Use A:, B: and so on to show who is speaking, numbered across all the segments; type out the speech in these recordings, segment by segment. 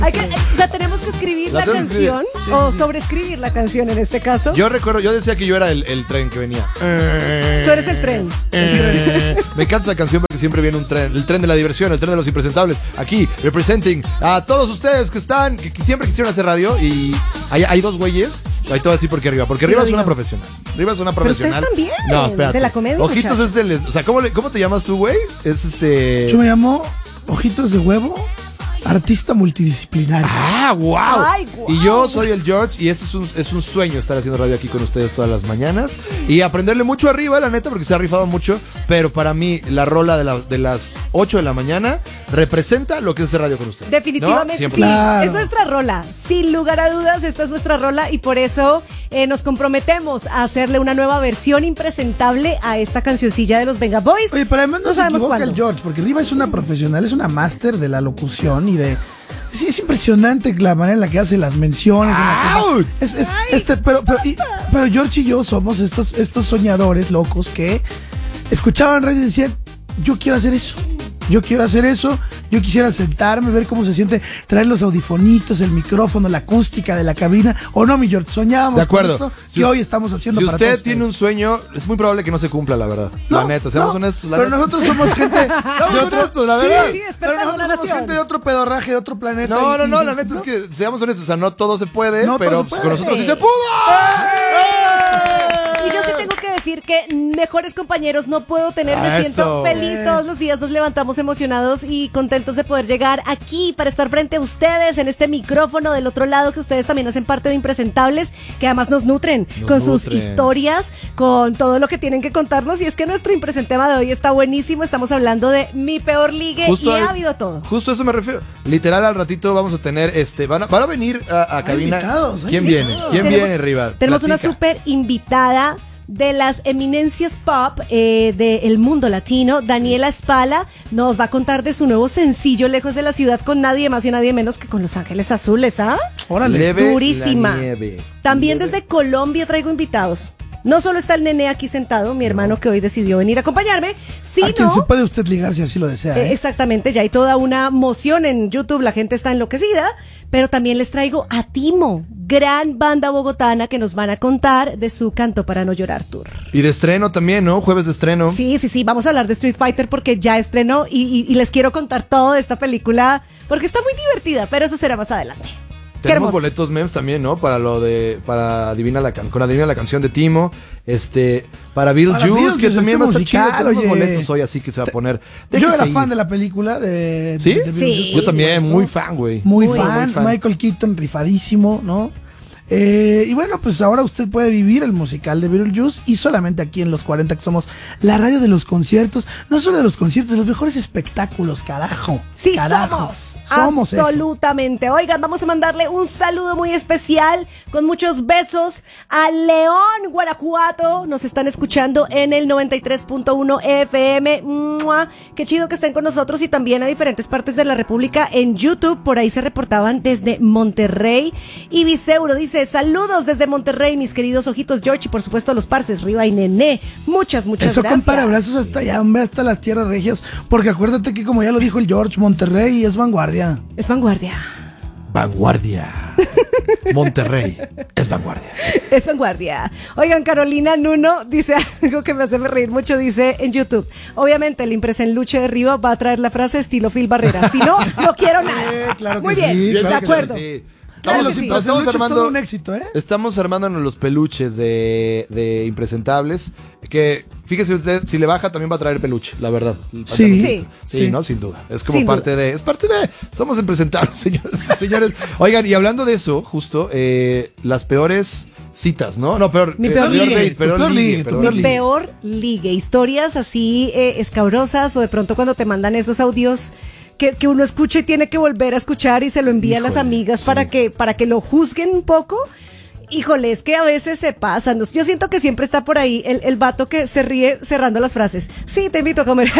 A: O sea, tenemos que escribir la canción o sobreescribir la canción en este caso.
B: Yo recuerdo, yo decía que yo era el tren que venía.
A: Tú eres el tren.
B: Me encanta esa canción porque siempre viene un tren. El tren de la diversión, el tren de los impresentables. Aquí, representing a todos ustedes que siempre quisieron hacer radio. Y hay dos güeyes. Ahí te voy a decir por qué arriba. Porque arriba es una profesional. Arriba es una profesional.
A: Pero ustedes también.
B: No, espérate.
A: De la comedia.
B: Ojitos es del... O sea, ¿cómo te llamas tú, güey?
C: Yo me llamo Ojitos de Huevo, artista multidisciplinario.
B: ¡Ah, wow!
A: Ay, wow.
B: Y yo soy el George y este es un sueño estar haciendo radio aquí con ustedes todas las mañanas y aprenderle mucho arriba, la neta, porque se ha rifado mucho, pero para mí la rola de las 8 de la mañana representa lo que es hacer radio con ustedes.
A: Definitivamente,
B: ¿no?
A: sí.
C: Claro.
A: Es nuestra rola. Sin lugar a dudas, esta es nuestra rola y por eso nos comprometemos a hacerle una nueva versión impresentable a esta cancioncilla de los Venga Boys.
C: Oye, pero además no se
A: sabemos
C: equivoca
A: cuándo.
C: el George, porque Riva es una profesional, es una máster de la locución y de... Sí, es impresionante la manera en la que hace las menciones. Pero George y yo somos estos soñadores locos que escuchaban radio y decían, yo quiero hacer eso. Yo quisiera sentarme, ver cómo se siente, traer los audifonitos, el micrófono, la acústica de la cabina. O no, mi George, soñábamos
B: De acuerdo.
C: con esto que hoy estamos haciendo para todos.
B: Si usted tiene un sueño, es muy probable que no se cumpla, la verdad. La neta, seamos honestos.
C: Pero nosotros somos gente de
B: honestos, la verdad.
A: Sí,
C: pero
A: despertando
C: nosotros
A: la
C: somos
A: nación.
C: gente de otro pedorraje, de otro planeta.
B: No,
C: y
B: la neta es que seamos honestos, o sea, no todo se puede,
C: No
B: pero
C: todo se
B: pues,
C: puede.
B: con nosotros sí
A: Sí.
B: se pudo.
A: Y yo sí tengo que decir que mejores compañeros no puedo tener. Me
B: Eso.
A: siento feliz todos los días. Nos levantamos emocionados y contentos de poder llegar aquí para estar frente a ustedes en este micrófono del otro lado, que ustedes también hacen parte de Impresentables, que además nos nutren con sus historias, con todo lo que tienen que contarnos. Y es que nuestro impresentema de hoy está buenísimo. Estamos hablando de Mi Peor Ligue y ha habido todo.
B: Justo a eso me refiero. Literal, al ratito vamos a tener van a venir a cabina.
C: invitados,
B: ¿Quién
C: sí.
B: viene? ¿Quién viene, Riva?
A: Tenemos una
B: Platica.
A: súper invitada de las eminencias pop del mundo latino. Daniela Espala nos va a contar de su nuevo sencillo Lejos de la Ciudad, con nadie más y nadie menos que con Los Ángeles Azules, ¿ah?
C: Órale.
B: Leve
A: Durísima.
B: la nieve.
A: También
B: Leve.
A: desde Colombia traigo invitados. No solo está el nene aquí sentado, mi hermano que hoy decidió venir a acompañarme,
C: A quien se
A: sino...
C: puede usted ligar si así lo desea.
A: Exactamente, ya hay toda una moción en YouTube, la gente está enloquecida, pero también les traigo a Timo, gran banda bogotana que nos van a contar de su Canto para no llorar tour.
B: Y de estreno también, ¿no? Jueves de estreno.
A: Sí, vamos a hablar de Street Fighter porque ya estrenó y les quiero contar todo de esta película porque está muy divertida, pero eso será más adelante. Qué
B: Tenemos
A: hermoso.
B: boletos memes también, ¿no? Para Adivina la canción de Timo, para Bill
C: Para
B: Juice, que
C: Beetlejuice,
B: también va a estar
C: musical,
B: chido. Tenemos
C: oye.
B: boletos hoy, así que se va a poner.
C: Yo
B: Déjese
C: era
B: ir.
C: fan de la película de
B: ¿Sí?
C: de
A: Sí.
B: Yo también,
C: ¿no?
B: muy fan, güey.
C: Muy
B: Muy
C: fan.
B: fan.
C: Michael Keaton, rifadísimo, ¿no? Y bueno, pues ahora usted puede vivir el musical de Beetlejuice y solamente aquí en Los 40, que somos la radio de los conciertos, no solo de los conciertos, de los mejores espectáculos, carajo.
A: Sí,
C: carajo.
A: somos
C: eso.
A: absolutamente. Oigan, vamos a mandarle un saludo muy especial con muchos besos a León, Guanajuato. Nos están escuchando en el 93.1 FM. ¡Mua! Qué chido que estén con nosotros y también a diferentes partes de la República en YouTube. Por ahí se reportaban desde Monterrey. Y Viceuro dice, saludos desde Monterrey, mis queridos ojitos George y por supuesto a los parces, Riva y Nené. Muchas
C: Eso,
A: gracias.
C: compadre, abrazos hasta allá, hombre, hasta las tierras regias, porque acuérdate que como ya lo dijo el George, Monterrey es vanguardia.
A: Es vanguardia.
B: Vanguardia. Monterrey es vanguardia.
A: Es vanguardia. Oigan, Carolina Nuno dice algo que me hace reír mucho, dice en YouTube. Obviamente el Impresenluche de Riva va a traer la frase estilo Phil Barrera. Si no, no quiero nada.
C: Claro
A: Muy
C: que
A: bien,
C: sí,
A: de
C: claro que
A: acuerdo.
B: Sí.
A: Claro
C: Los
A: que sí.
C: Impresenluches es todo un éxito, ¿eh?
B: Estamos armándonos los peluches de Impresentables. Que fíjese usted, si le baja también va a traer peluche, la verdad.
C: Sí.
B: Sí, ¿no? Sin duda. Es como
A: Sin
B: parte de. Es parte de. Somos Impresentables, señores y señores. Oigan, y hablando de eso, justo, las peores citas, ¿no? No, peor.
A: Mi peor ligue.
B: date, peor
C: Tu peor
B: ligue,
C: ligue, tu
B: peor
C: peor
B: ligue.
A: Peor ligue. Historias así escabrosas o de pronto cuando te mandan esos audios que uno escucha y tiene que volver a escuchar y se lo envía a las
B: Híjole,
A: amigas
B: sí.
A: para que lo juzguen un poco. Híjole, es que a veces se pasan. Yo siento que siempre está por ahí el vato que se ríe cerrando las frases. Sí, te invito a comer.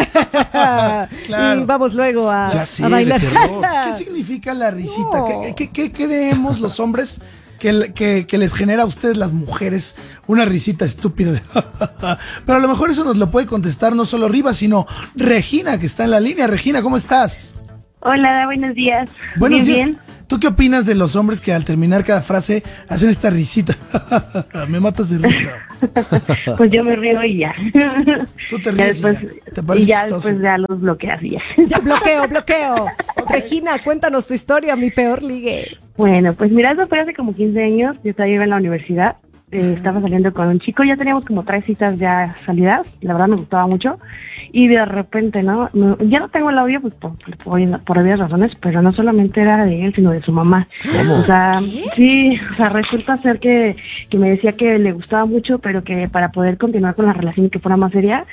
C: Claro.
A: Y vamos luego
B: Ya sé,
A: a bailar.
B: de terror.
C: ¿Qué significa la risita?
A: No.
C: ¿Qué creemos los hombres que les genera a ustedes las mujeres una risita estúpida? Pero a lo mejor eso nos lo puede contestar no solo Riva, sino Regina, que está en la línea. Regina, ¿cómo estás?
D: Hola, buenos días.
C: Buenos
D: Bien,
C: días.
D: bien.
C: ¿Tú qué opinas de los hombres que al terminar cada frase hacen esta risita? Me matas de risa.
D: Pues yo me río y ya.
C: Tú te
D: Ya
C: ríes y
D: después,
C: ya. ¿Te parece
D: y ya
C: chistoso?
D: después ya los bloqueas y ya.
A: Ya, bloqueo. Regina, cuéntanos tu historia, mi peor ligue.
D: Bueno, pues mira, eso fue hace como 15 años. Yo estaba en la universidad. Estaba saliendo con un chico. Ya teníamos como 3 citas ya salidas. La verdad me gustaba mucho. Y de repente, ¿no? Ya no tengo el audio pues por obvias razones, pero no solamente era de él, sino de su mamá.
B: ¿Cómo?
D: O sea, sí, o sea, resulta ser que me decía que le gustaba mucho, pero que para poder continuar con la relación y que fuera más seria,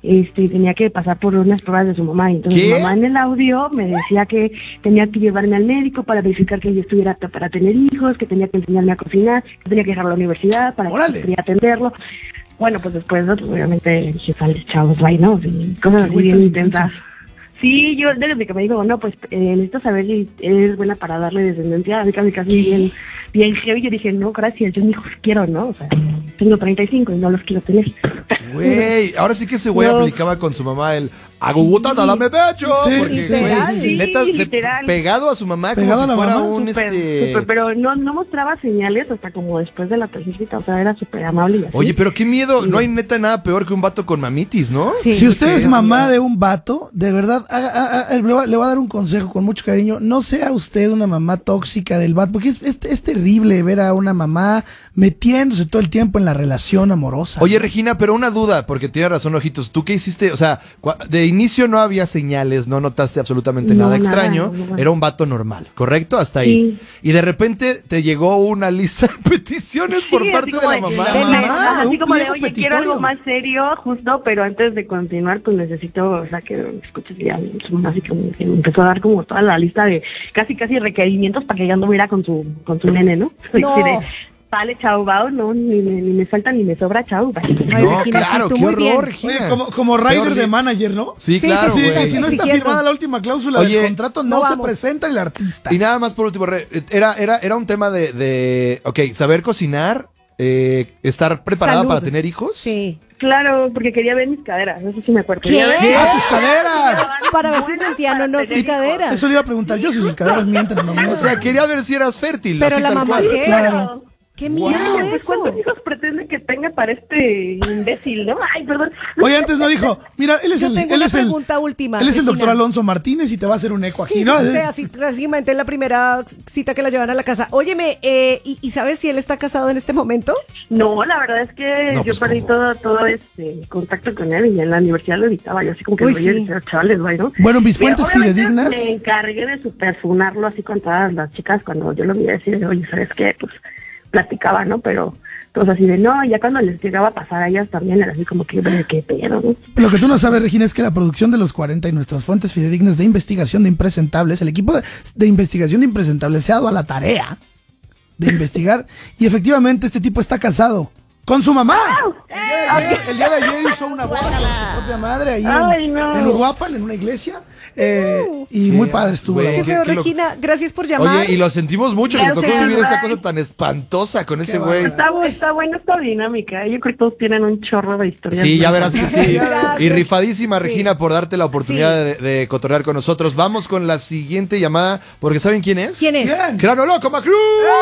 D: tenía que pasar por unas pruebas de su mamá. Y entonces
B: ¿Qué?
D: mi mamá en el audio me decía que tenía que llevarme al médico para verificar que yo estuviera apta para tener hijos, que tenía que enseñarme a cocinar, que tenía que dejar la universidad para
C: ¡Órale!
D: que quería atenderlo. Bueno, pues después, obviamente, dije, sale, chavos, bye, ¿no? Y cosas
C: Qué
D: así
C: güey
D: bien
C: tan
D: intensas. Sí, yo desde que me dijo, no, pues necesito saber si eres buena para darle descendencia, así casi bien heavy. Yo dije, no, gracias, yo ni hijos quiero, ¿no? O sea, tengo 35 y no los quiero tener.
B: Güey, ahora sí que ese güey
D: No.
B: aplicaba con su mamá el aguguta, dame pecho.
C: Sí,
B: porque,
A: literal.
B: güey,
D: Sí,
B: neta,
D: literal.
B: pegado a su mamá
C: Pegado
B: como
C: a
B: si
C: la
B: fuera
C: mamá.
B: un
D: Súper, pero no mostraba señales hasta como después de la tercera cita, o sea, era súper amable y así.
B: Oye, pero qué miedo. No hay neta nada peor que un vato con mamitis, ¿no?
A: Sí.
C: Si usted es
B: Porque
C: mamá de un vato, de verdad, le voy a dar un consejo con mucho cariño. No sea usted una mamá tóxica del vato, porque es terrible ver a una mamá metiéndose todo el tiempo en la relación amorosa.
B: Oye, Regina, pero una duda, porque tiene razón, Ojitos. ¿Tú qué hiciste? O sea, de inicio no había señales, no notaste absolutamente
D: No,
B: nada
D: nada,
B: extraño.
D: no.
B: Era un vato normal, ¿correcto? Hasta ahí.
D: Sí.
B: Y de repente te llegó una lista de peticiones por
D: Sí,
B: parte
D: así
B: de
D: como
B: la mamá.
C: la mamá.
D: Ajá, así
C: un
D: como de,
C: pliego
D: oye,
C: petitorio.
D: quiero algo más serio, justo, pero antes de continuar, pues necesito, o sea, que escuches ya, así que me empezó a dar como toda la lista de casi requerimientos para que ya anduviera con su nene, ¿no?
A: No.
D: Así de, vale, chao, bao, no, ni me falta ni me sobra, chao, bye.
A: Ay,
B: No,
A: Regina, sí,
B: claro,
A: tú
B: qué
A: muy bien.
B: horror, Regina.
C: Oye, como rider
B: Peor
C: de
B: li-
C: manager, ¿no?
B: Sí,
A: Sí,
B: claro,
A: sí, sí,
B: güey.
C: Si no está
A: Exigiendo.
C: firmada la última cláusula
B: Oye,
C: del contrato,
A: no
C: no se
A: vamos.
C: presenta el artista.
B: Y nada más por último, era un tema ok, saber cocinar, estar preparada
A: Salud.
B: para tener hijos.
A: Sí.
D: Claro, porque quería ver mis caderas, eso sí me acuerdo.
A: ¿Qué?
D: Quería ver-
C: ¿Qué? ¡A tus caderas!
A: Para ver si
D: Buenas
A: mentía,
D: para
A: no,
D: tener
A: sus
D: hijos.
A: caderas.
C: Eso le iba a preguntar yo si sus caderas mienten o no mienten.
B: O sea, quería ver si eras fértil.
A: Pero
B: así
A: la
B: tal
A: mamá,
B: cual.
A: ¿qué?
C: Claro.
A: Qué miedo
D: Pues,
A: eso.
D: ¿cuántos hijos pretende que tenga para este imbécil, no? Ay, perdón.
C: Oye, antes no dijo, mira, él es
A: Yo
C: el,
A: tengo
C: él
A: una
C: es el,
A: pregunta última,
C: él es el
A: Regina.
C: doctor Alonso Martínez y te va a hacer un eco
A: Sí,
C: aquí, ¿no?
A: o sea, así básicamente en la primera cita que la llevan a la casa. Óyeme, ¿y sabes si él está casado en este momento?
D: No, la verdad es que
B: No,
D: yo
B: pues,
D: perdí
B: ¿cómo?
D: todo contacto con él y en la universidad lo evitaba. Yo así como que
A: Uy,
D: oye,
A: sí.
D: chavales, güey, ¿no?
C: Bueno, mis fuentes
D: Pero, obviamente,
C: fidedignas.
D: Me encargué de superfunarlo así con todas las chicas cuando yo lo vi decir, oye, ¿sabes qué? Pues platicaba, ¿no? Pero pues así de no, ya cuando les llegaba a pasar a ellas también era así como que, qué pedo, ¿no?
C: Lo que tú no sabes, Regina, es que la producción de los 40 y nuestras fuentes fidedignas de investigación de impresentables, el equipo de investigación de impresentables se ha dado a la tarea de investigar y efectivamente este tipo está casado con su mamá. El día de ayer hizo una boda con su propia madre ahí
D: Ay, no.
C: en Uruapan, en una iglesia. Y muy padre estuvo.
B: Güey,
C: la
A: Qué
C: boda.
A: feo,
B: qué lo-
A: Regina. Gracias por llamar.
B: Oye, y lo sentimos mucho, que
A: Ya
B: nos tocó
A: sé,
B: vivir esa
D: ay.
B: cosa tan espantosa con ese güey.
D: Está buena esta dinámica. Yo creo que todos tienen un chorro de historias.
B: Sí, ya verás que sí.
A: Gracias.
B: Y rifadísima,
A: Sí.
B: Regina, por darte la oportunidad
A: Sí.
B: de cotorrear con nosotros. Vamos con la siguiente llamada, porque ¿saben quién es?
A: ¿Quién es?
C: ¿Quién?
B: ¡Cráneo Loco, Macru!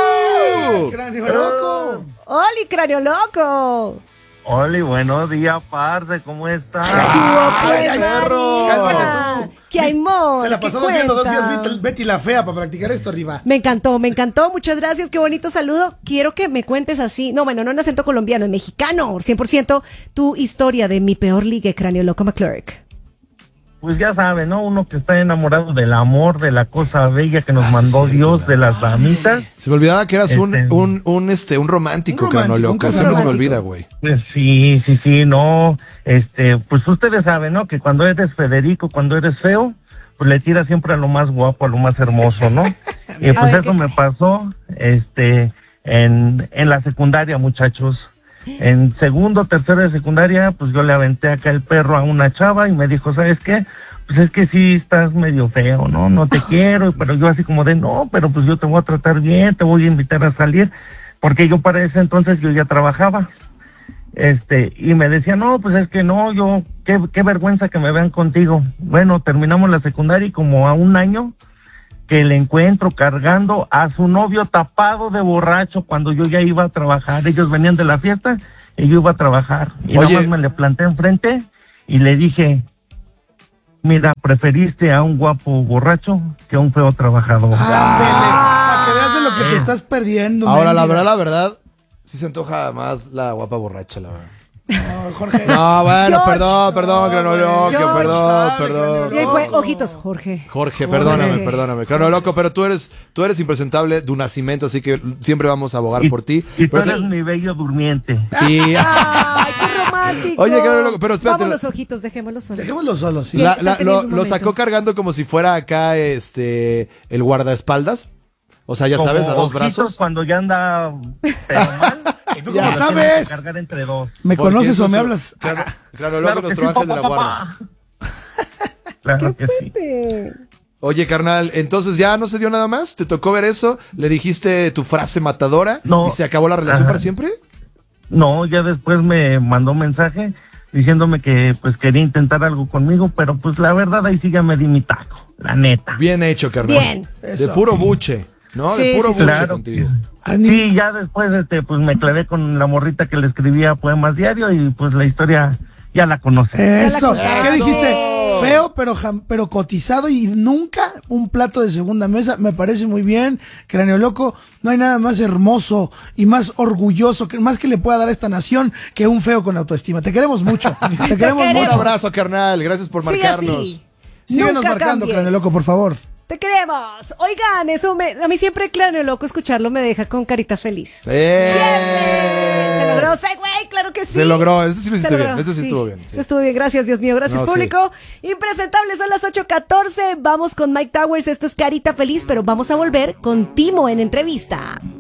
C: ¡Cráneo loco!
A: ¡Oli, cráneo loco!
E: Oli, buenos días, parce, ¿cómo estás?
C: ¡Ay, ay,
B: perro!
C: Cálmate tú.
A: ¡Qué amor!
C: Se la
A: ¿qué
C: pasamos viendo 2 días
A: cuenta?
C: Betty la Fea para practicar esto arriba.
A: Me encantó. Muchas gracias, qué bonito saludo. Quiero que me cuentes así, no en acento colombiano, en mexicano, 100%, tu historia de mi peor ligue, cráneo loco McClurk.
E: Pues ya saben, ¿no? Uno que está enamorado del amor, de la cosa bella que nos
B: sí,
E: mandó
B: cierto,
E: Dios,
B: claro.
E: de las damitas.
B: Se me olvidaba que eras un romántico,
C: Un romántico,
B: Cráneo
C: un
B: Loco. Se
C: caso
B: me
A: romántico.
B: olvida, güey.
E: Pues sí, no. Pues ustedes saben, ¿no? Que cuando eres Federico, cuando eres feo, pues le tiras siempre a lo más guapo, a lo más hermoso, ¿no? Y
A: A
E: pues
A: ver,
E: eso
A: ¿qué?
E: me pasó, en la secundaria, muchachos. En segundo, tercero de secundaria, pues yo le aventé acá el perro a una chava y me dijo, ¿sabes qué? Pues es que sí estás medio feo, ¿no? No te quiero, pero yo así como de, no, pero pues yo te voy a tratar bien, te voy a invitar a salir, porque yo para ese entonces yo ya trabajaba. Y me decía, no, pues es que no, qué vergüenza que me vean contigo. Bueno, terminamos la secundaria y como a un año que le encuentro cargando a su novio tapado de borracho cuando yo ya iba a trabajar. Ellos venían de la fiesta y yo iba a trabajar. Y
B: Oye.
E: nada más me le planté enfrente y le dije, mira, preferiste a un guapo borracho que a un feo trabajador.
C: Para que veas de lo que te estás perdiendo.
B: Ahora,
C: mendiga.
B: la verdad, sí se antoja más la guapa borracha, la verdad.
C: No, Jorge.
B: No, bueno,
A: George.
B: perdón, Cranoloco,
A: George
B: perdón,
C: sabe,
B: perdón.
A: Y ahí fue, ojitos, Jorge.
B: Jorge,
A: Jorge.
B: perdóname. Cranoloco, pero tú eres impresentable de nacimiento, así que siempre vamos a abogar por ti.
E: Y tú
B: Pero
E: eres mi bello durmiente.
B: sí.
A: Ay, qué romántico.
B: Oye, Cranoloco, pero espérate.
A: Vamos los ojitos, dejémoslos solos.
C: Dejémoslo solo, sí.
A: La- está teniendo un
B: Lo sacó
A: momento.
B: cargando como si fuera acá el guardaespaldas. O sea, ya sabes, a
E: Como
B: dos
E: ojitos
B: brazos.
E: cuando ya anda pero mal.
C: ¿Y tú
B: Ya
C: cómo
E: Lo tienes que
C: sabes?
E: cargar entre dos.
C: ¿Me
B: Porque
C: conoces
B: es
C: o me
B: nuestro-
C: hablas?
B: Cranoloco,
E: que
B: nuestro
E: sí,
B: ángel de la
E: papá,
B: guarda.
E: Claro que sí.
B: Oye, carnal, entonces ya no se dio nada más. ¿Te tocó ver eso? ¿Le dijiste tu frase matadora?
E: No.
B: ¿Y se acabó la relación
E: Ajá.
B: para siempre?
E: No, ya después me mandó un mensaje diciéndome que pues quería intentar algo conmigo, pero pues la verdad ahí sí ya me di mi taco, la neta.
B: Bien hecho, carnal.
A: Bien.
B: De
C: Eso.
B: puro buche, ¿no?
A: Sí,
B: de puro
A: sí, sí.
B: buche
E: Claro.
B: contigo.
C: Ani,
E: Sí, ya después pues me clavé con la morrita que le escribía poemas diario y pues la historia ya la conoce.
C: Eso.
A: Ya la
C: ¿Qué
A: contaste.
C: dijiste? Feo, pero cotizado y nunca un plato de segunda mesa. Me parece muy bien. Cráneo Loco, no hay nada más hermoso y más orgulloso, más que le pueda dar a esta nación que un feo con autoestima. Te queremos mucho. Te queremos
B: Un
A: queremos.
C: mucho.
B: abrazo, carnal. Gracias por
A: Sigue
B: marcarnos.
A: así.
C: Síguenos
A: Nunca
C: marcando,
A: cambies.
C: Cráneo Loco, por favor.
A: Te queremos. Oigan, a mí siempre Cráneo Loco escucharlo me deja con carita feliz. Se logró, güey, claro que sí.
B: Se logró, este sí lo
A: Se
B: hiciste bien,
A: logró,
B: este sí estuvo bien, sí.
A: Este estuvo bien, gracias, Dios mío, gracias,
B: No, sí.
A: público. Impresentables, son las 8:14. Vamos con Mike Towers, esto es Carita Feliz, pero vamos a volver con Timo en entrevista.